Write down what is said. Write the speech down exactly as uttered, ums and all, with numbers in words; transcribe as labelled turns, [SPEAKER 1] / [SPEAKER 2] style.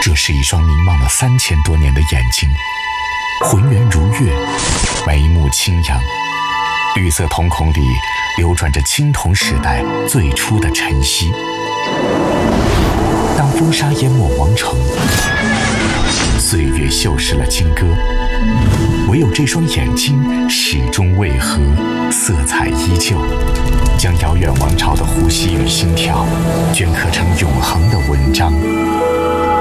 [SPEAKER 1] 这是一双凝望了三千多年的眼睛，浑圆如月，眉目清扬，绿色瞳孔里流转着青铜时代最初的晨曦。当风沙淹没王城，岁月锈蚀了金戈，唯有这双眼睛始终未合，色彩依旧，将遥远王朝的呼吸与心跳镌刻成永恒的文章。